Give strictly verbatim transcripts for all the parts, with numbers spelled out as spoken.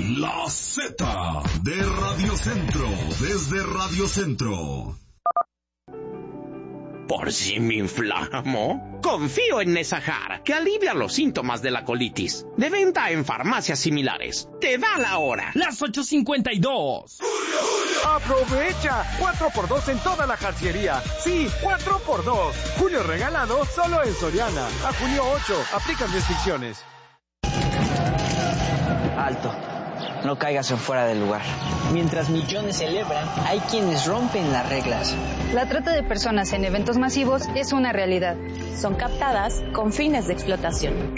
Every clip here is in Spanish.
La Z de Radio Centro, desde Radio Centro. ¿Por si me inflamo? Confío en Nesajar, que alivia los síntomas de la colitis. De venta en farmacias similares. Te da la hora. Las ocho cincuenta y dos. ¡Aprovecha! cuatro por dos en toda la jarciería. Sí, cuatro por dos. Julio regalado solo en Soriana. A junio ocho. Aplican restricciones. Alto. No caigas en fuera del lugar. Mientras millones celebran, hay quienes rompen las reglas. La trata de personas en eventos masivos es una realidad. Son captadas con fines de explotación.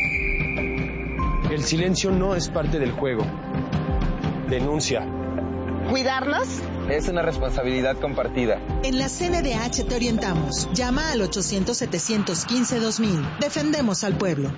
El silencio no es parte del juego. Denuncia. ¿Cuidarlos? Es una responsabilidad compartida. En la C N D H te orientamos. Llama al ochocientos, setecientos quince, dos mil. Defendemos al pueblo.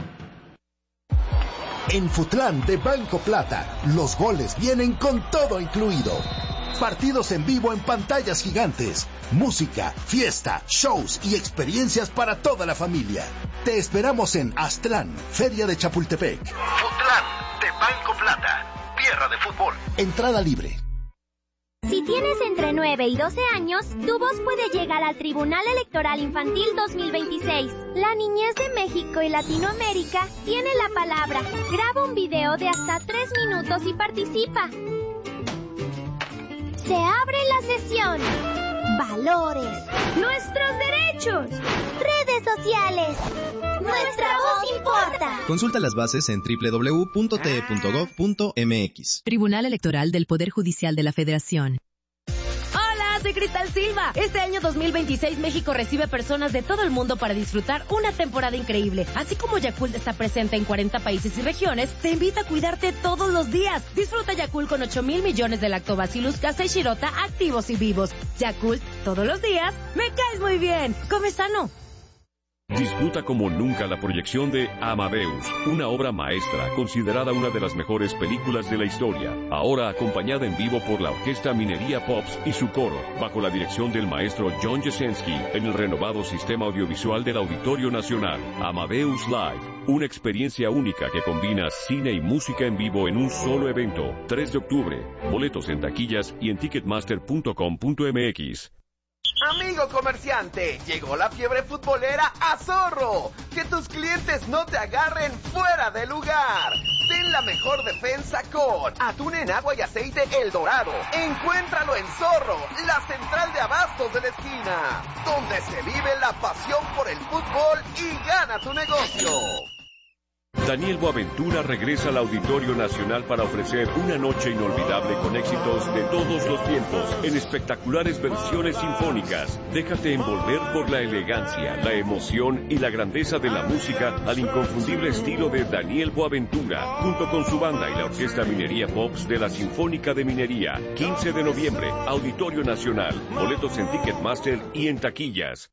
En Futlán de Banco Plata, los goles vienen con todo incluido. Partidos en vivo en pantallas gigantes, música, fiesta, shows y experiencias para toda la familia. Te esperamos en Aztlán, Feria de Chapultepec. Futlán de Banco Plata, tierra de fútbol. Entrada libre. Si tienes entre nueve y doce años, tu voz puede llegar al Tribunal Electoral Infantil dos mil veintiséis. La niñez de México y Latinoamérica tiene la palabra. Graba un video de hasta tres minutos y participa. Se abre la sesión. Valores. Nuestros derechos. Redes sociales. Nuestra voz importa. Consulta las bases en doble u doble u doble u punto t e punto gov punto m x. Tribunal Electoral del Poder Judicial de la Federación. Hola, soy Cristal Silva. Este año dos mil veintiséis México recibe personas de todo el mundo para disfrutar una temporada increíble. Así como Yakult está presente en cuarenta países y regiones, te invita a cuidarte todos los días. Disfruta Yakult con ocho mil millones de Lactobacillus casei shirota activos y vivos. Yakult, todos los días, me caes muy bien. Come sano. Disfruta como nunca la proyección de Amadeus, una obra maestra considerada una de las mejores películas de la historia, ahora acompañada en vivo por la Orquesta Minería Pops y su coro, bajo la dirección del maestro John Jasenski, en el renovado sistema audiovisual del Auditorio Nacional. Amadeus Live, una experiencia única que combina cine y música en vivo en un solo evento. tres de octubre, boletos en taquillas y en ticketmaster punto com punto m x. Amigo comerciante, llegó la fiebre futbolera a Zorro. Que tus clientes no te agarren fuera de lugar. Ten la mejor defensa con atún en agua y aceite El Dorado. Encuéntralo en Zorro, la central de abastos de la esquina, donde se vive la pasión por el fútbol y gana tu negocio. Daniel Boaventura regresa al Auditorio Nacional para ofrecer una noche inolvidable con éxitos de todos los tiempos en espectaculares versiones sinfónicas. Déjate envolver por la elegancia, la emoción y la grandeza de la música al inconfundible estilo de Daniel Boaventura, junto con su banda y la Orquesta Minería Pops de la Sinfónica de Minería. quince de noviembre, Auditorio Nacional. Boletos en Ticketmaster y en taquillas.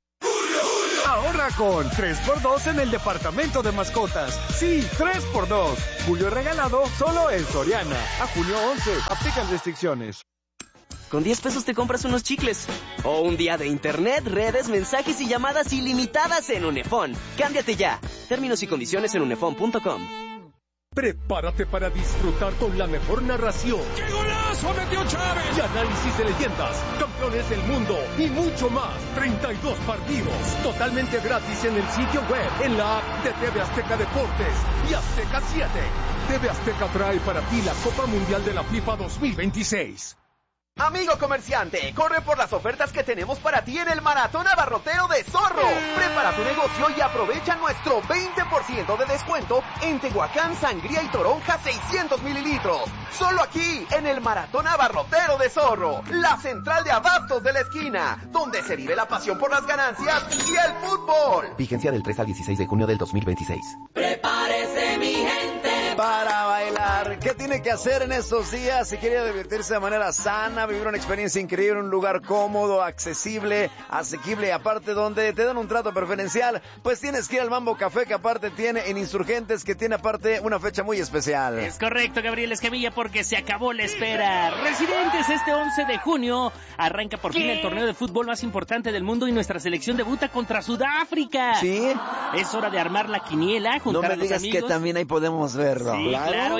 Ahorra con tres por dos en el departamento de mascotas. Sí, tres por dos. Julio regalado solo en Soriana. A junio once. Aplican restricciones. Con diez pesos te compras unos chicles. O un día de internet, redes, mensajes y llamadas ilimitadas en Unefón. Cámbiate ya. Términos y condiciones en unefón punto com. Prepárate para disfrutar con la mejor narración. ¡Qué golazo metió Chávez! Y análisis de leyendas, campeones del mundo y mucho más. treinta y dos partidos totalmente gratis en el sitio web, en la app de T V Azteca Deportes y Azteca siete. T V Azteca trae para ti la Copa Mundial de la FIFA dos mil veintiséis. Amigo comerciante, corre por las ofertas que tenemos para ti en el Maratón Abarrotero de Zorro. Prepara tu negocio y aprovecha nuestro veinte por ciento de descuento en Tehuacán, Sangría y Toronja seiscientos mililitros. Solo aquí, en el Maratón Abarrotero de Zorro, la central de abastos de la esquina, donde se vive la pasión por las ganancias y el fútbol. Vigencia del tres al dieciséis de junio del dos mil veintiséis. Prepárese, mi gente, para bailar. ¿Qué tiene que hacer en estos días si quiere divertirse de manera sana, vivir una experiencia increíble, un lugar cómodo, accesible, asequible, aparte donde te dan un trato preferencial? Pues tienes que ir al Mambo Café, que aparte tiene en Insurgentes, que tiene aparte una fecha muy especial. Es correcto, Gabriel Escamilla, porque se acabó la espera. Residentes, este once de junio arranca por fin el torneo de fútbol más importante del mundo y nuestra selección debuta contra Sudáfrica. ¿Sí? Es hora de armar la quiniela, juntar no me a los digas amigos. Que también ahí podemos verlo. Sí, claro, claro. Y en la el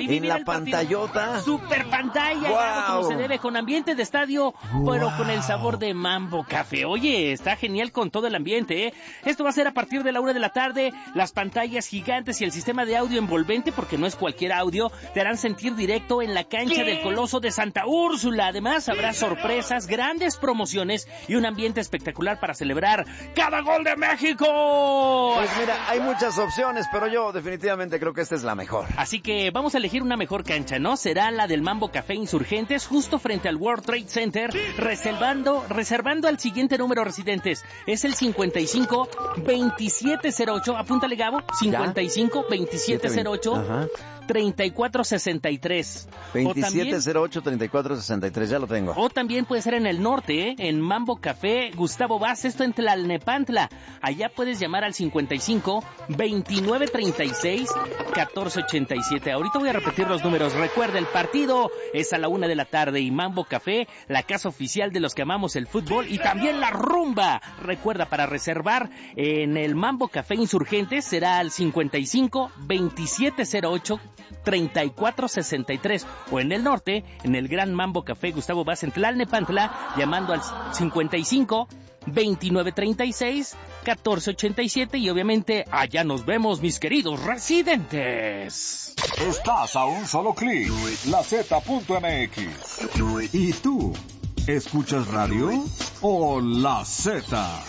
pantallota. Super pantalla, wow. como se debe, con ambiente de estadio, wow. pero con el sabor de Mambo Café. Oye, está genial con todo el ambiente, ¿eh? Esto va a ser a partir de la una de la tarde. Las pantallas gigantes y el sistema de audio envolvente, porque no es cualquier audio, te harán sentir directo en la cancha ¿Qué? del Coloso de Santa Úrsula. Además, habrá sorpresas, grandes promociones y un ambiente espectacular para celebrar cada gol de México. Pues mira, hay muchas opciones, pero yo definitivamente creo que esta es la mejor. Así que vamos a elegir una mejor cancha, ¿no? Será la del Mambo Café Insurgentes, justo frente al World Trade Center, reservando, reservando al siguiente número, residentes. Es el cincuenta y cinco veintisiete cero ocho, apúntale, Gabo, cincuenta y cinco veintisiete cero ocho treinta y cuatro sesenta y tres. veintisiete cero ocho treinta y cuatro sesenta y tres, ya lo tengo. O también puede ser en el norte, ¿eh? En Mambo Café Gustavo Vaz, esto en Tlalnepantla. Allá puedes llamar al cincuenta y cinco veintinueve treinta y seis catorce ochenta y siete. Ahorita voy a repetir los números. Recuerda, el partido es a la una de la tarde y Mambo Café, la casa oficial de los que amamos el fútbol y también la rumba. Recuerda, para reservar en el Mambo Café Insurgentes será al cincuenta y cinco veintisiete cero ocho treinta y cuatro sesenta y tres, o en el norte, en el Gran Mambo Café Gustavo Vaz en Tlalnepantla, llamando al cincuenta y cinco veintinueve treinta y seis catorce ochenta y siete, y obviamente allá nos vemos, mis queridos residentes. Estás a un solo clic, la zeta punto eme equis. ¿Y tú? ¿Escuchas radio o La Z?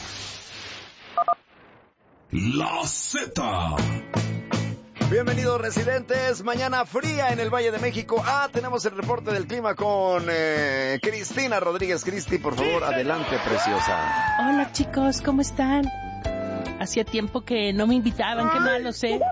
La Z. Bienvenidos, residentes. Mañana fría en el Valle de México. Ah, tenemos el reporte del clima con eh, Cristina Rodríguez. Cristi, por favor, adelante, preciosa. Hola, chicos, ¿cómo están? Hacía tiempo que no me invitaban, qué malo sé.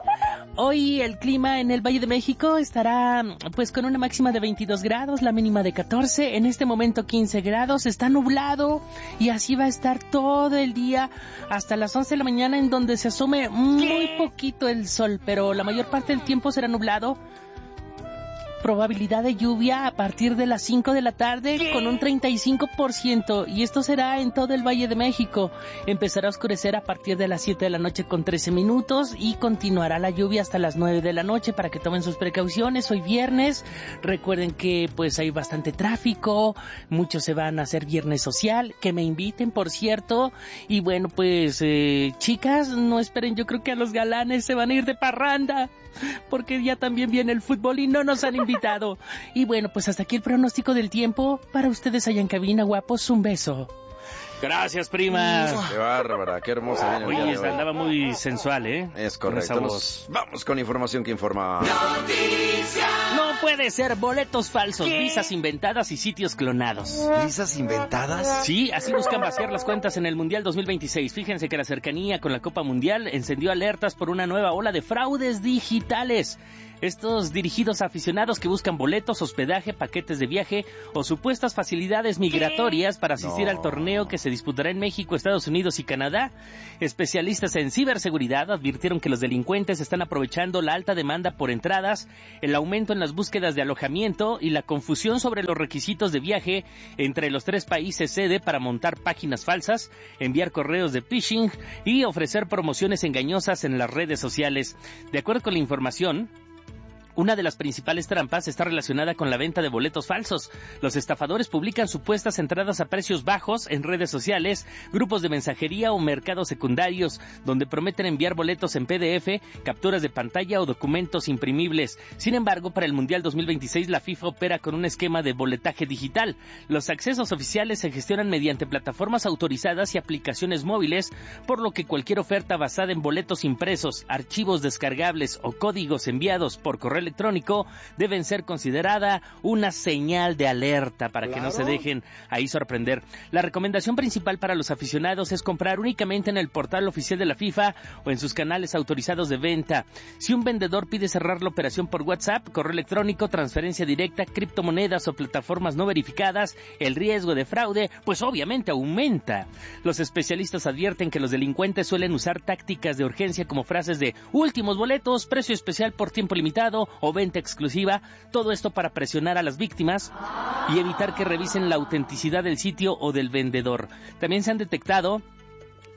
Hoy el clima en el Valle de México estará pues con una máxima de veintidós grados, la mínima de catorce, en este momento quince grados, está nublado y así va a estar todo el día hasta las once de la mañana, en donde se asome muy poquito el sol, pero la mayor parte del tiempo será nublado. Probabilidad de lluvia a partir de las cinco de la tarde ¿Qué? con un treinta y cinco por ciento, y esto será en todo el Valle de México. Empezará a oscurecer a partir de las siete de la noche con trece minutos y continuará la lluvia hasta las nueve de la noche, para que tomen sus precauciones. Hoy viernes, recuerden que pues hay bastante tráfico, muchos se van a hacer viernes social, que me inviten, por cierto. Y bueno, pues eh, chicas, no esperen, yo creo que a los galanes se van a ir de parranda, porque ya también viene el fútbol y no nos han invitado. Y bueno, pues hasta aquí el pronóstico del tiempo. Para ustedes allá en cabina, guapos, un beso. Gracias, primas. Qué bárbara, qué hermosa. Oye, esta andaba muy sensual, ¿eh? Es correcto. Nos vamos con información que informa. Noticias. No puede ser, boletos falsos, ¿Qué? visas inventadas y sitios clonados. ¿Visas inventadas? Sí, así buscan vaciar las cuentas en el Mundial dos mil veintiséis. Fíjense que la cercanía con la Copa Mundial encendió alertas por una nueva ola de fraudes digitales. Estos dirigidos a aficionados que buscan boletos, hospedaje, paquetes de viaje o supuestas facilidades migratorias para asistir no. al torneo que se disputará en México, Estados Unidos y Canadá. Especialistas en ciberseguridad advirtieron que los delincuentes están aprovechando la alta demanda por entradas, el aumento en las búsquedas de alojamiento y la confusión sobre los requisitos de viaje entre los tres países sede para montar páginas falsas, enviar correos de phishing y ofrecer promociones engañosas en las redes sociales. De acuerdo con la información, una de las principales trampas está relacionada con la venta de boletos falsos. Los estafadores publican supuestas entradas a precios bajos en redes sociales, grupos de mensajería o mercados secundarios, donde prometen enviar boletos en P D F, capturas de pantalla o documentos imprimibles. Sin embargo, para el Mundial dos mil veintiséis, la FIFA opera con un esquema de boletaje digital. Los accesos oficiales se gestionan mediante plataformas autorizadas y aplicaciones móviles, por lo que cualquier oferta basada en boletos impresos, archivos descargables o códigos enviados por correo electrónico deben ser considerada una señal de alerta para claro. que no se dejen ahí sorprender. La recomendación principal para los aficionados es comprar únicamente en el portal oficial de la FIFA o en sus canales autorizados de venta. Si un vendedor pide cerrar la operación por WhatsApp, correo electrónico, transferencia directa, criptomonedas o plataformas no verificadas, el riesgo de fraude pues obviamente aumenta. Los especialistas advierten que los delincuentes suelen usar tácticas de urgencia como frases de últimos boletos, precio especial por tiempo limitado o venta exclusiva, todo esto para presionar a las víctimas y evitar que revisen la autenticidad del sitio o del vendedor. También se han detectado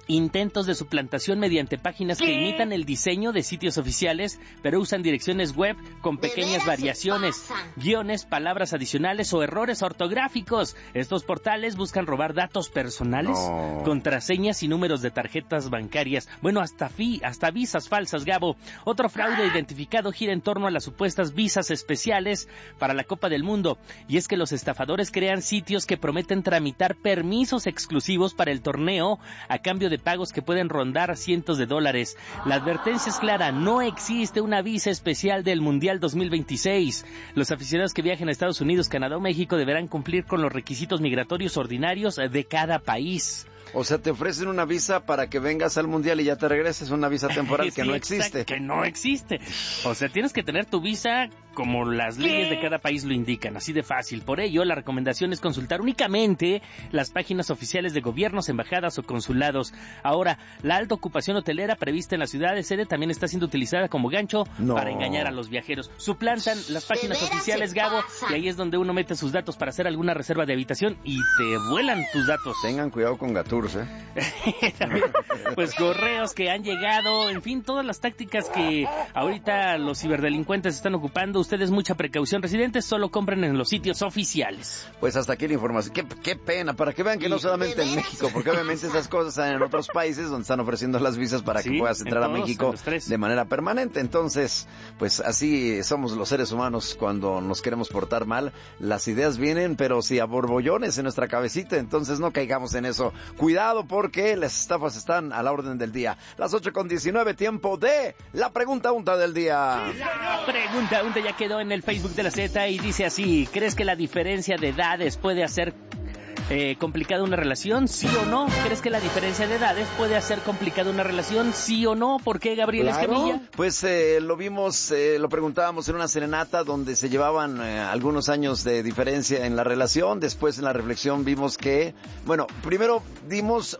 intentos de suplantación mediante páginas que imitan el diseño de sitios oficiales, pero usan direcciones web con pequeñas variaciones, guiones, palabras adicionales o errores ortográficos. Estos portales buscan robar datos personales, no. contraseñas y números de tarjetas bancarias. Bueno, hasta, fi, hasta visas falsas, Gabo. Otro fraude identificado gira en torno a las supuestas visas especiales para la Copa del Mundo. Y es que los estafadores crean sitios que prometen tramitar permisos exclusivos para el torneo a cambio de pagos que pueden rondar cientos de dólares. La advertencia es clara, no existe una visa especial del Mundial dos mil veintiséis. Los aficionados que viajen a Estados Unidos, Canadá o México deberán cumplir con los requisitos migratorios ordinarios de cada país. O sea, te ofrecen una visa para que vengas al Mundial y ya te regreses, una visa temporal sí, que no existe. Que no existe. O sea, tienes que tener tu visa como las leyes de cada país lo indican, así de fácil. Por ello, la recomendación es consultar únicamente las páginas oficiales de gobiernos, embajadas o consulados. Ahora, la alta ocupación hotelera prevista en la ciudad de sede también está siendo utilizada como gancho no. para engañar a los viajeros. Suplantan las páginas oficiales, Gabo, y ahí es donde uno mete sus datos para hacer alguna reserva de habitación y te vuelan tus datos. Tengan cuidado con Gatur. También, pues correos que han llegado, en fin, todas las tácticas que ahorita los ciberdelincuentes están ocupando. Ustedes mucha precaución, residentes, solo compren en los sitios oficiales. Pues hasta aquí la información. Qué, qué pena, para que vean que y no solamente en México, porque obviamente esas cosas están en otros países donde están ofreciendo las visas para sí, que puedas entrar todos, a México de manera permanente. Entonces, pues así somos los seres humanos cuando nos queremos portar mal. Las ideas vienen, pero sí a borbollones en nuestra cabecita, entonces no caigamos en eso. Cuidado porque las estafas están a la orden del día. Las ocho con diecinueve, tiempo de la pregunta unta del día. La pregunta unta ya quedó en el Facebook de la Z y dice así: ¿crees que la diferencia de edades puede hacer eh, complicada una relación? ¿Sí o no? ¿Crees que la diferencia de edades puede hacer complicada una relación? ¿Sí o no? ¿Por qué, Gabriel claro. Escamilla? Pues eh, lo vimos, eh, lo preguntábamos en una serenata donde se llevaban eh, algunos años de diferencia en la relación. Después en la reflexión vimos que, bueno, primero dimos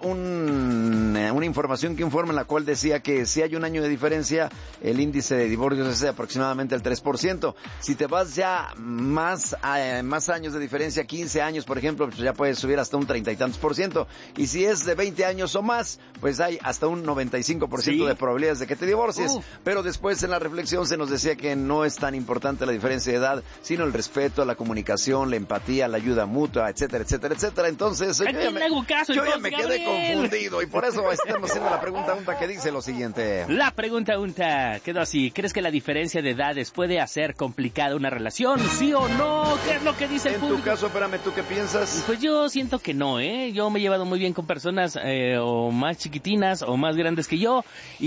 un, eh, una información que informa en la cual decía que si hay un año de diferencia, el índice de divorcios es de aproximadamente el tres por ciento. Si te vas ya más, eh, más años de diferencia, quince años, por ejemplo, pues ya puedes subir hasta un treinta y tantos por ciento. Y si es de veinte años o más, pues hay hasta un noventa y cinco por ciento ¿Sí? de probabilidades de que te divorcies. Uf. Pero después en la reflexión se nos decía que no es tan importante la diferencia de edad, sino el respeto, la comunicación, la empatía, la ayuda mutua, etcétera, etcétera, etcétera. Entonces, yo ya me, caso, yo ya entonces, me quedé Gabriel. confundido y por eso estamos haciendo la pregunta unta que dice lo siguiente. La pregunta unta quedó así: ¿crees que la diferencia de edades puede hacer complicada una relación? ¿Sí o no? ¿Qué es lo que dice el en público? En tu caso, espérame, ¿tú qué piensas? Pues yo siento que no, ¿eh? Yo me he llevado muy bien con personas eh, o más chiquitinas o más grandes que yo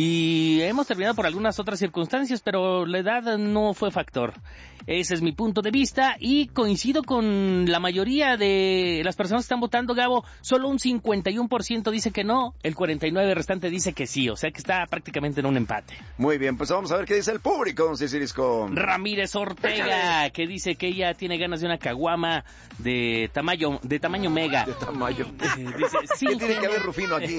y hemos terminado por algunas otras circunstancias, pero la edad no fue factor. Ese es mi punto de vista y coincido con la mayoría de las personas que están votando, Gabo. Solo un cincuenta y uno por ciento dice que no, el cuarenta y nueve por ciento restante dice que sí, o sea que está prácticamente en un empate. Muy bien, pues vamos a ver qué dice el público, don Cicirisco. Ramírez Ortega, que dice que ella tiene ganas de una caguama de tamaño, de tamaño mega. De tamaño. Dice, sin ¿Qué tiene que haber Rufino aquí?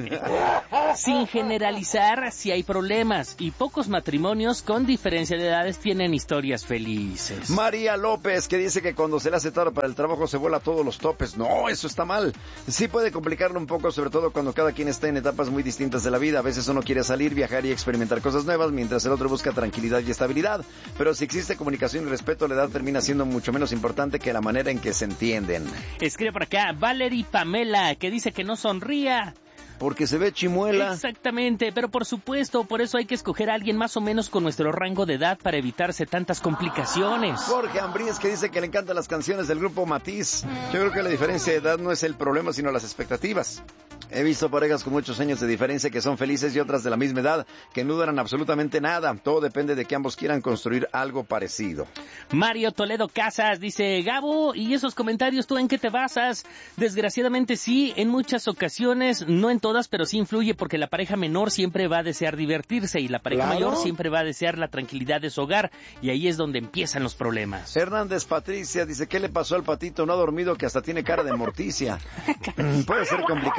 Sin generalizar, si hay problemas y pocos matrimonios con diferencia de edades tienen historias felices. María López, que dice que cuando se le hace tarde para el trabajo se vuela todos los topes. No, eso está mal. Sí puede complicarlo un poco, sobre todo cuando cada quien está en etapas muy distintas de la vida. A veces uno quiere salir, viajar y experimentar cosas nuevas, mientras el otro busca tranquilidad y estabilidad. Pero si existe comunicación y respeto, la edad termina siendo mucho menos importante que la manera en que se entienden. Escribe por acá Valerie Pamela, que dice que no sonría porque se ve chimuela. Exactamente, pero por supuesto, por eso hay que escoger a alguien más o menos con nuestro rango de edad para evitarse tantas complicaciones. Jorge Ambríes, que dice que le encantan las canciones del grupo Matiz. Yo creo que la diferencia de edad no es el problema, sino las expectativas. He visto parejas con muchos años de diferencia que son felices y otras de la misma edad que no duran absolutamente nada. Todo depende de que ambos quieran construir algo parecido. Mario Toledo Casas dice: Gabo, ¿y esos comentarios tú en qué te basas? Desgraciadamente sí, en muchas ocasiones, no en todas, pero sí influye porque la pareja menor siempre va a desear divertirse y la pareja ¿Claro? mayor siempre va a desear la tranquilidad de su hogar y ahí es donde empiezan los problemas. Hernández Patricia dice: ¿qué le pasó al patito? No ha dormido, que hasta tiene cara de morticia. Puede ser complicada cuando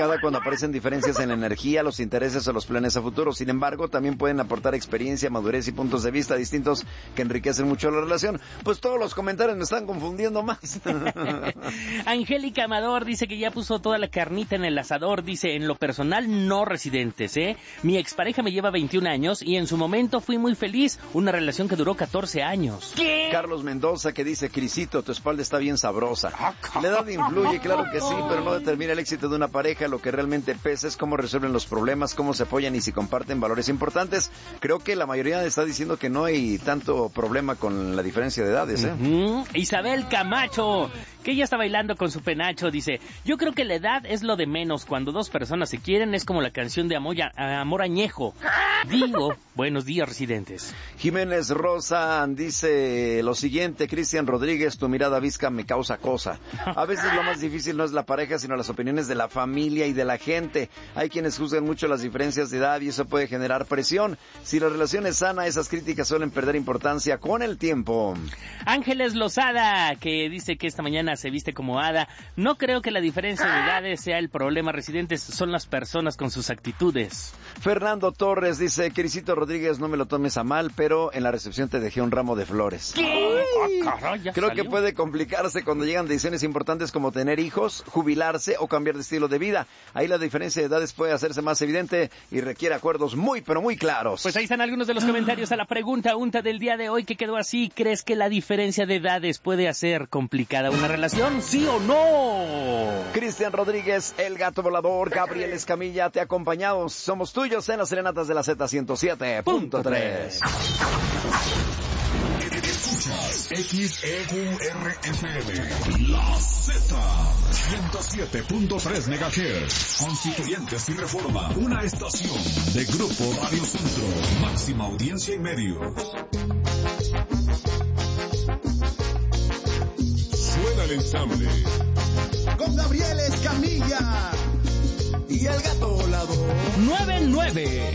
aparecen diferencias en la energía, los intereses o los planes a futuro. Sin embargo, también pueden aportar experiencia, madurez y puntos de vista distintos que enriquecen mucho la relación. Pues todos los comentarios me están confundiendo más. Angélica Amador dice que ya puso toda la carnita en el asador. Dice, en lo personal, no residentes, ¿eh? Mi expareja me lleva veintiún años y en su momento fui muy feliz. Una relación que duró catorce años. ¿Qué? Carlos Mendoza que dice, Crisito, tu espalda está bien sabrosa. La edad influye, claro que sí, pero no determina el éxito de una pareja. Lo que realmente pesa es cómo resuelven los problemas, cómo se apoyan y si comparten valores importantes. Creo que la mayoría está diciendo que no hay tanto problema con la diferencia de edades, ¿eh? Uh-huh. Isabel Camacho, que ella está bailando con su penacho, dice, yo creo que la edad es lo de menos. Cuando dos personas se quieren es como la canción de Amor, Amor Añejo. Digo, buenos días, residentes. Jiménez Rosa dice lo siguiente, Cristian Rodríguez, tu mirada visca me causa cosa. A veces lo más difícil no es la pareja, sino las opiniones de la familia y de la gente. Hay quienes juzgan mucho las diferencias de edad y eso puede generar presión. Si la relación es sana, esas críticas suelen perder importancia con el tiempo. Ángeles Lozada, que dice que esta mañana se viste como hada. No creo que la diferencia de edades sea el problema, residentes, son las personas con sus actitudes. Fernando Torres dice, Crisito Rodríguez, no me lo tomes a mal, pero en la recepción te dejé un ramo de flores. ¿Qué? Ah, caray, creo salió. Que puede complicarse cuando llegan decisiones importantes como tener hijos, jubilarse o cambiar de estilo de vida. Ahí la diferencia de edades puede hacerse más evidente y requiere acuerdos muy, pero muy claros. Pues ahí están algunos de los comentarios a la pregunta unta del día de hoy que quedó así. ¿Crees que la diferencia de edades puede hacer complicada una relación? ¿Sí o no? Cristian Rodríguez, el gato volador, Gabriel Escamilla, te acompañamos. Somos tuyos en las serenatas de la Z ciento siete punto tres. Escuchas X E U R F M, la Z, ciento siete punto tres megahertz. Constituyentes y Reforma, una estación de Grupo Radio Centro, máxima audiencia y medios. Suena el ensamble. Con Gabriel Escamilla y el gato volador. nueve nueve